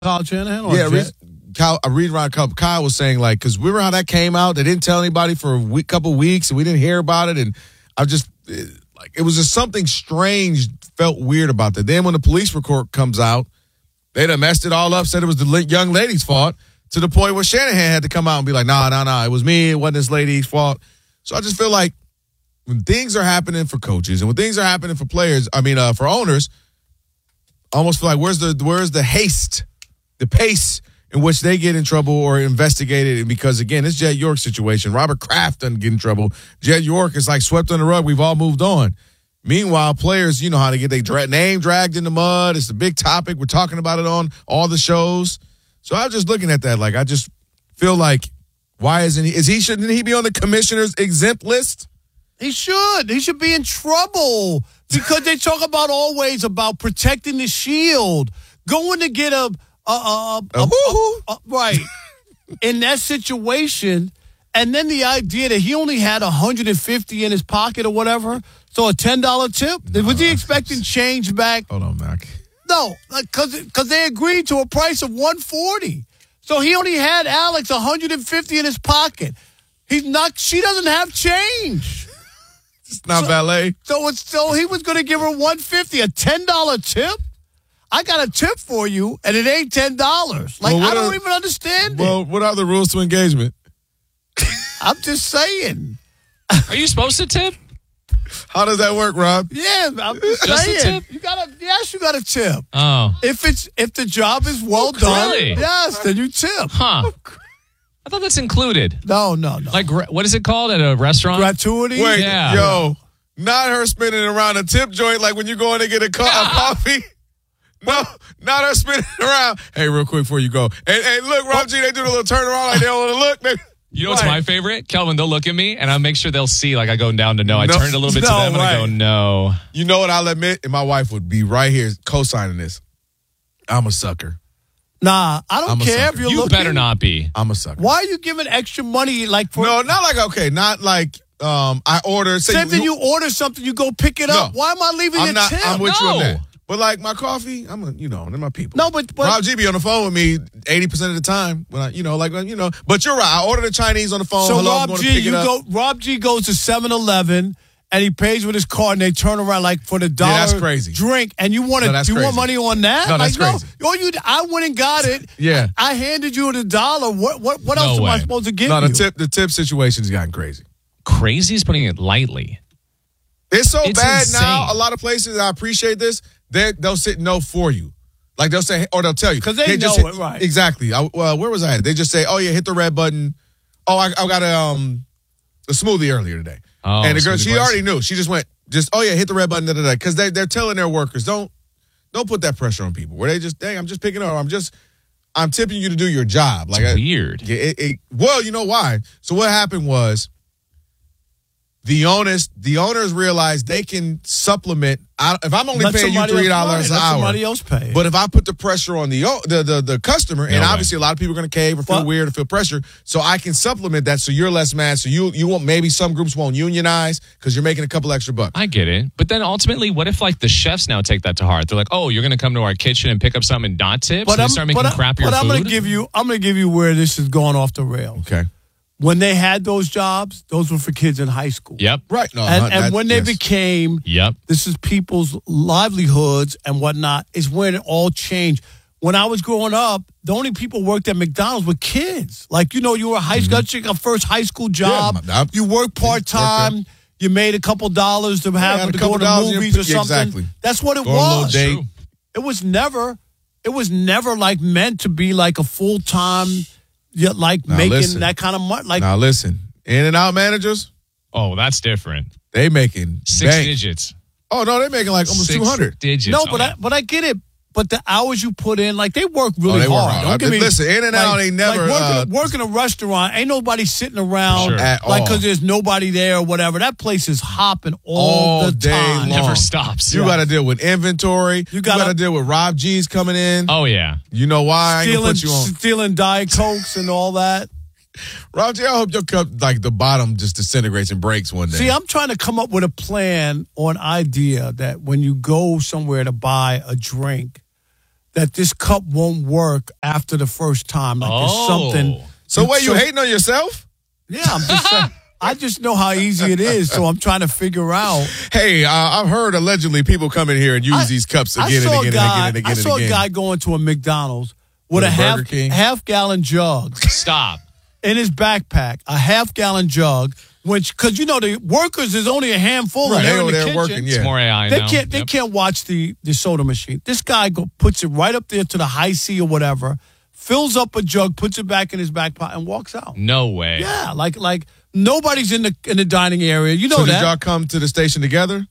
Kyle Shanahan? Or Read around Kyle was saying, like, because remember how that came out? They didn't tell anybody for a couple weeks, and we didn't hear about it. And it was just something strange, felt weird about that. Then when the police report comes out, they done messed it all up, said it was the young lady's fault, to the point where Shanahan had to come out and be like, nah, it was me. It wasn't this lady's fault. So I just feel like when things are happening for coaches and when things are happening for players, for owners, I almost feel like where's the haste, the pace in which they get in trouble or investigated? And because, again, it's Jed York's situation. Robert Kraft doesn't get in trouble. Jed York is like swept under the rug. We've all moved on. Meanwhile, players, you know how to get their name dragged in the mud. It's a big topic. We're talking about it on all the shows. So I was just looking at that. Like, I just feel like, why isn't he? Shouldn't he be on the commissioner's exempt list? He should. He should be in trouble because they talk always about protecting the shield, going to get right in that situation, and then the idea that he only had $150 in his pocket or whatever, so a $10 tip. Was he expecting change back? Hold on, Mac. No, because they agreed to a price of $140. So he only had Alex $150 in his pocket. She doesn't have change. It's not valet. So he was going to give her $150, a $10 tip. I got a tip for you, and it ain't $10. Like, I don't even understand it. Well, what are the rules to engagement? I'm just saying. Are you supposed to tip? How does that work, Rob? Yeah, I'm just saying. A tip? You got a tip. Oh. If the job is well done, really? yes, then you tip. Huh. I thought that's included. No. Like, what is it called at a restaurant? Gratuity? Wait, yeah. Not her spinning around a tip joint like when you're going to get a coffee. No, not her spinning around. Hey, real quick before you go. Hey, look, Rob G, they do the little turnaround like they don't want to look. You know what's my favorite? Kelvin, they'll look at me, and I'll make sure they'll see, like, I go down to no. I turn it a little bit to them, and I go, no. You know what I'll admit? And my wife would be right here co-signing this. I'm a sucker. Nah, I don't care if you're looking. You better not be. I'm a sucker. Why are you giving extra money? Like for No, not like, okay, not like I order. Same thing, you order something, you go pick it up. Why am I leaving a tip? I'm with you on that. But like my coffee, they're my people. No, but Rob G be on the phone with me 80% of the time when But you're right. I order the Chinese on the phone. So Rob G goes to 7-Eleven and he pays with his card and they turn around like for the dollar that's crazy. drink and you want money on that? No, that's crazy. I went and got it. Yeah. I handed you the dollar. What else am I supposed to give you? No, the tip situation's gotten crazy. Crazy is putting it lightly. It's bad insane. now. A lot of places, I appreciate this. They'll sit no for you. Like they'll say, or they'll tell you. Because they know it, right. Exactly. Where was I at? They just say, oh, yeah, hit the red button. Oh, I got a smoothie earlier today. Oh, and the girl, she already knew. She just went, oh, yeah, hit the red button. Because they're telling their workers, don't put that pressure on people. Where they just, dang, I'm just picking up. I'm tipping you to do your job. Like it's weird. Well, you know why? So what happened was, the owners realized they can supplement. If I'm only paying you $3 an hour, somebody else pay. But if I put the pressure on the customer, and obviously a lot of people are going to cave or feel weird or feel pressure, so I can supplement that so you're less mad. So you won't. Maybe some groups won't unionize because you're making a couple extra bucks. I get it, but then ultimately, what if like the chefs now take that to heart? They're like, oh, you're going to come to our kitchen and pick up something and not tip, so they start making crappier food. But I'm going to give you where this is going off the rails. Okay. When they had those jobs, those were for kids in high school. Yep. Right. No, and when they became, this is people's livelihoods and whatnot, is when it all changed. When I was growing up, the only people worked at McDonald's were kids. Like, you were a high school, a first high school job. Yeah, you worked part-time. You made a couple dollars to have to go to movies or something. Exactly. That's what it was. It was never like meant to be like a full-time... making that kind of money. Now listen, In-N-Out managers. Oh, that's different. They making 6 digits. Oh no, they making like almost 200 digits. No, but I get it. But the hours you put in, like they work really hard. Don't get me. Listen, In-N-Out ain't never working a restaurant. Ain't nobody sitting around at all. Because there's nobody there or whatever. That place is hopping all the day time. long. Never stops. You got to deal with inventory. You got to deal with Rob G's coming in. Oh yeah. You know why? I ain't gonna put you on stealing Diet Cokes and all that. Rob G, I hope your cup, like the bottom, just disintegrates and breaks one day. See, I'm trying to come up with a plan or an idea that when you go somewhere to buy a drink, that this cup won't work after the first time. Like there's something. So what, you hating on yourself? Yeah, I'm just saying. I just know how easy it is, so I'm trying to figure out. Hey, I've heard allegedly people come in here and use these cups again and again. I saw a guy going to a McDonald's with a half-gallon jug. Stop. In his backpack, a half-gallon jug, because the workers is only a handful, and they're in the kitchen. Working, yeah. It's more AI now. They can't watch the soda machine. This guy puts it right up there to the high C or whatever, fills up a jug, puts it back in his back pocket, and walks out. No way. Yeah, like nobody's in the dining area. You know so that. Did y'all come to the station together?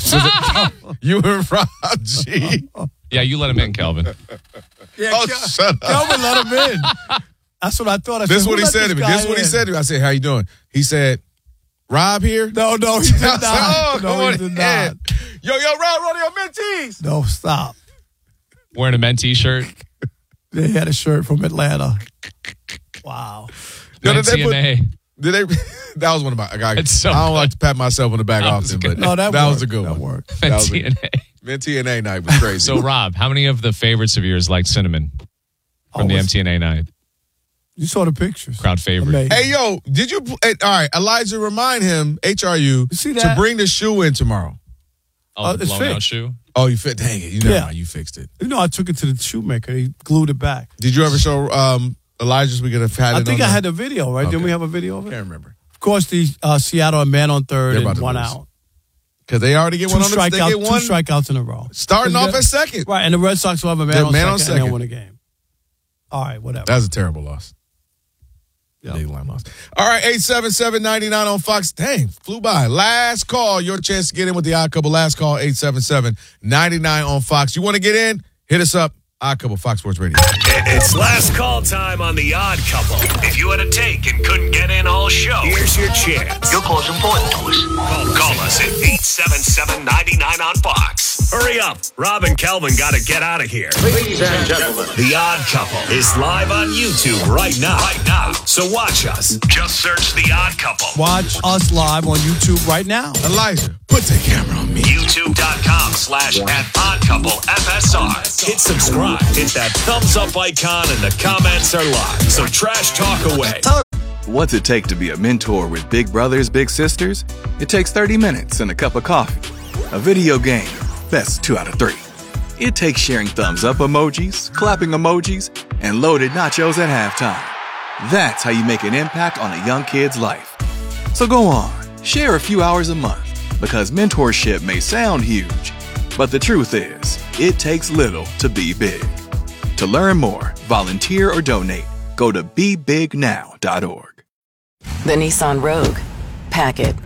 You and Rob G. Yeah, you let him in, Kelvin. Yeah, shut up. Kelvin let him in. That's what I thought. This is what he said to me. This is what he said to me. I said, "How you doing?" He said, "Rob here." No, he did not. No, he did not. Yo, Rob, run your mentees. No, stop. Wearing a mentee shirt. They had a shirt from Atlanta. Wow. TNA. Did they? That was one of my. I So don't like to pat myself on the back often, but that was a good one. That worked. MTNA night was crazy. So, Rob, how many of the favorites of yours like cinnamon from the MTNA night? You saw the pictures. Crowd favorite. Amazing. Hey, yo, did you? All right, Elijah, remind him, HRU, to bring the shoe in tomorrow. Oh, the it's blown out fixed. shoe? Oh, you fit? Dang it. You fixed it. I took it to the shoemaker. He glued it back. Did you ever show Elijah's? We could have had it. I think I had the video, right? Okay. Didn't we have a video of it? Can't remember. Of course, the Seattle a man on third and one out. Because they already get one on the strikeout. Two strikeouts in a row. Starting off at second. Right, and the Red Sox will have a man on second and they'll win a game. All right, whatever. That was a terrible loss. Yep. Big line loss. All right, 877-99 on Fox. Dang, flew by. Last call. Your chance to get in with the Odd Couple. Last call, 877-99 on Fox. You want to get in? Hit us up. Odd Couple, Fox Sports Radio. It's last call time on the Odd Couple. If you had a take and couldn't get in all show, here's your chance. Your call's important to us. Call us at 877-99 on Fox. Hurry up. Rob and Kelvin got to get out of here. Ladies and gentlemen, The Odd Couple is live on YouTube right now. So watch us. Just search The Odd Couple. Watch us live on YouTube right now. Elijah, put the camera on me. YouTube.com/@OddCoupleFSR. Hit subscribe. Hit that thumbs up icon and the comments are live. So trash talk away. What's it take to be a mentor with big brothers, big sisters? It takes 30 minutes and a cup of coffee. A video game, best 2 out of 3. It takes sharing thumbs up emojis, clapping emojis, and loaded nachos at halftime. That's how you make an impact on a young kid's life. So go on, share a few hours a month, because mentorship may sound huge, but the truth is, it takes little to be big. To learn more, volunteer, or donate, go to BeBigNow.org. The Nissan Rogue. Pack it.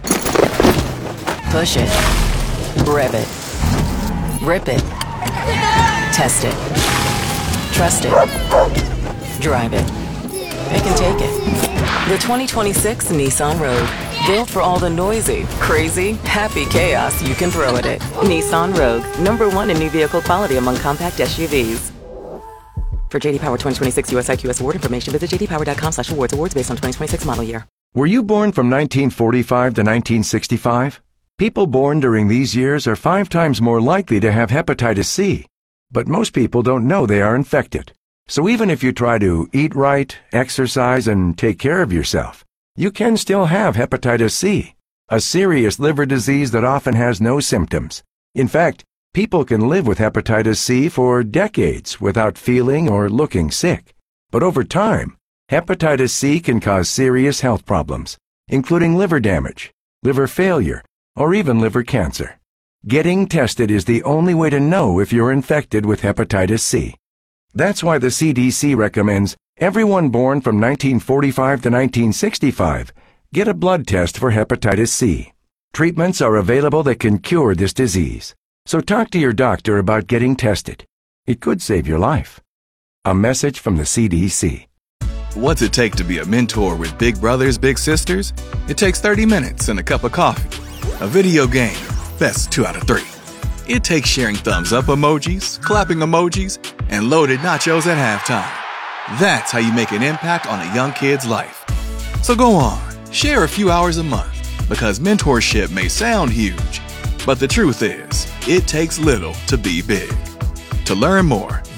Push it. Rev it. Rip it. Test it. Trust it. Drive it. It can take it. The 2026 Nissan Rogue. Built for all the noisy, crazy, happy chaos you can throw at it. Nissan Rogue. #1 in new vehicle quality among compact SUVs. For JD Power 2026 US IQS award information, visit jdpower.com/awards. Awards based on 2026 model year. Were you born from 1945 to 1965? People born during these years are 5 times more likely to have hepatitis C. But most people don't know they are infected. So even if you try to eat right, exercise, and take care of yourself, you can still have hepatitis C, a serious liver disease that often has no symptoms. In fact, people can live with hepatitis C for decades without feeling or looking sick. But over time, hepatitis C can cause serious health problems, including liver damage, liver failure, or even liver cancer. Getting tested is the only way to know if you're infected with hepatitis C. That's why the CDC recommends everyone born from 1945 to 1965 get a blood test for hepatitis C. Treatments are available that can cure this disease. So talk to your doctor about getting tested. It could save your life. A message from the CDC. What's it take to be a mentor with big brothers, big sisters? It takes 30 minutes and a cup of coffee. A video game, best 2 out of 3. It takes sharing thumbs up emojis, clapping emojis, and loaded nachos at halftime. That's how you make an impact on a young kid's life. So go on, share a few hours a month, because mentorship may sound huge, but the truth is, it takes little to be big. To learn more,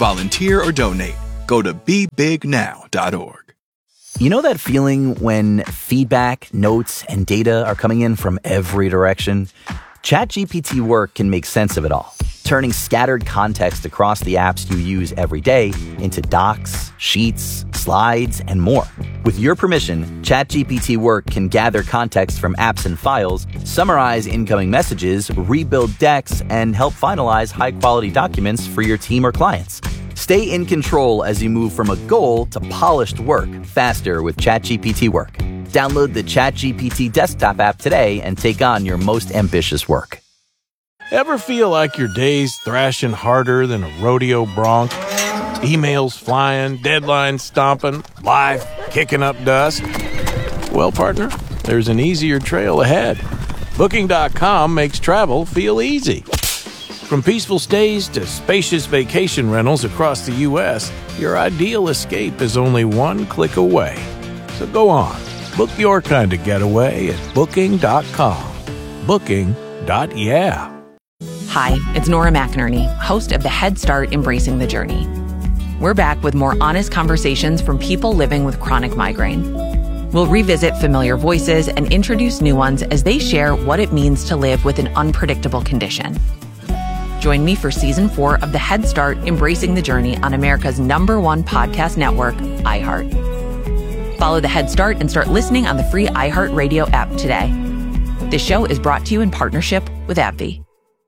volunteer, or donate. Go to bebignow.org. You know that feeling when feedback, notes, and data are coming in from every direction? ChatGPT Work can make sense of it all, turning scattered context across the apps you use every day into docs, sheets, slides, and more. With your permission, ChatGPT Work can gather context from apps and files, summarize incoming messages, rebuild decks, and help finalize high-quality documents for your team or clients. Stay in control as you move from a goal to polished work faster with ChatGPT Work. Download the ChatGPT desktop app today and take on your most ambitious work. Ever feel like your day's thrashing harder than a rodeo bronc? Emails flying, deadlines stomping, life kicking up dust? Well, partner, there's an easier trail ahead. Booking.com makes travel feel easy. From peaceful stays to spacious vacation rentals across the U.S., your ideal escape is only one click away. So go on, book your kind of getaway at Booking.com. Booking.yeah. Hi, it's Nora McInerney, host of the Head Start Embracing the Journey. We're back with more honest conversations from people living with chronic migraine. We'll revisit familiar voices and introduce new ones as they share what it means to live with an unpredictable condition. Join me for Season 4 of the Head Start Embracing the Journey on America's #1 podcast network, iHeart. Follow the Head Start and start listening on the free iHeartRadio app today. This show is brought to you in partnership with AbbVie.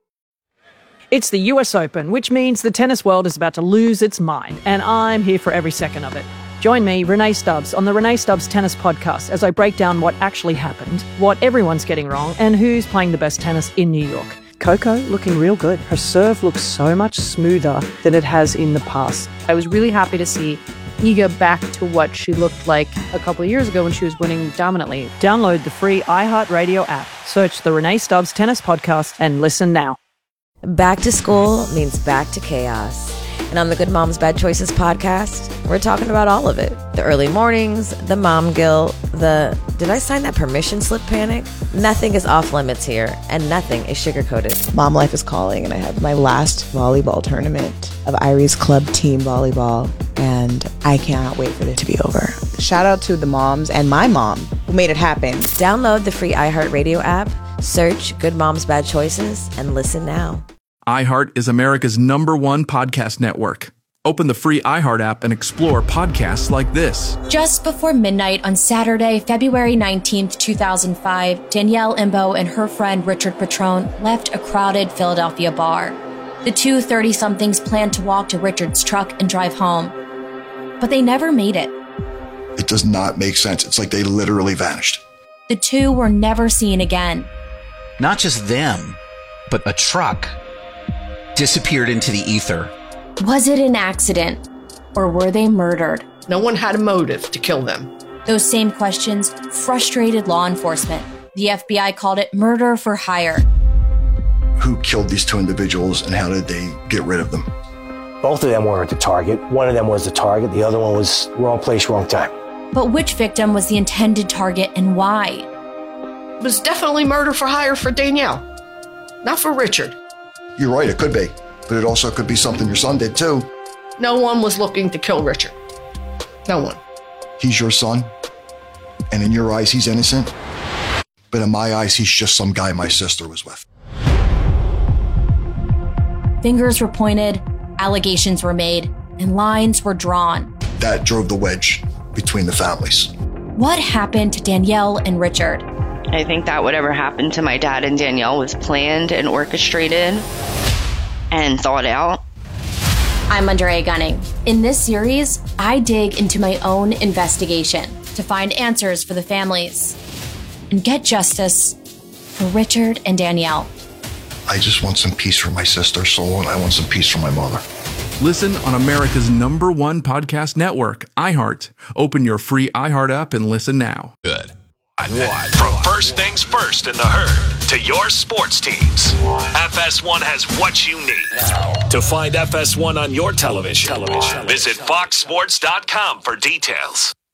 It's the US Open, which means the tennis world is about to lose its mind, and I'm here for every second of it. Join me, Renee Stubbs, on the Renee Stubbs Tennis Podcast as I break down what actually happened, what everyone's getting wrong, and who's playing the best tennis in New York. Coco looking real good. Her serve looks so much smoother than it has in the past. I was really happy to see Iga back to what she looked like a couple of years ago when she was winning dominantly. Download the free iHeartRadio app. Search the Renee Stubbs Tennis Podcast and listen now. Back to school means back to chaos. And on the Good Moms Bad Choices podcast, we're talking about all of it. The early mornings, the mom guilt, the did I sign that permission slip panic? Nothing is off limits here, and nothing is sugar-coated. Mom life is calling, and I have my last volleyball tournament of Irie's Club Team Volleyball, and I cannot wait for it to be over. Shout out to the moms and my mom who made it happen. Download the free iHeartRadio app, search Good Moms Bad Choices, and listen now. iHeart is America's #1 podcast network. Open the free iHeart app and explore podcasts like this. Just before midnight on Saturday, February 19th, 2005, Danielle Imbo and her friend Richard Petrone left a crowded Philadelphia bar. The two 30-somethings planned to walk to Richard's truck and drive home, but they never made it. It does not make sense. It's like they literally vanished. The two were never seen again. Not just them, but a truck disappeared into the ether. Was it an accident, or were they murdered? No one had a motive to kill them. Those same questions frustrated law enforcement. The FBI called it murder for hire. Who killed these two individuals, and how did they get rid of them? Both of them weren't the target. One of them was the target. The other one was wrong place, wrong time. But which victim was the intended target, and why? It was definitely murder for hire for Danielle, not for Richard. You're right, it could be. But it also could be something your son did too. No one was looking to kill Richard. No one. He's your son, and in your eyes, he's innocent. But in my eyes, he's just some guy my sister was with. Fingers were pointed, allegations were made, and lines were drawn. That drove the wedge between the families. What happened to Danielle and Richard? I think that whatever happened to my dad and Danielle was planned and orchestrated and thought out. I'm Andrea Gunning. In this series, I dig into my own investigation to find answers for the families and get justice for Richard and Danielle. I just want some peace for my sister, Soul, and I want some peace for my mother. Listen on America's #1 podcast network, iHeart. Open your free iHeart app and listen now. Good. From first things first in the herd to your sports teams, FS1 has what you need. To find FS1 on your television, visit foxsports.com for details.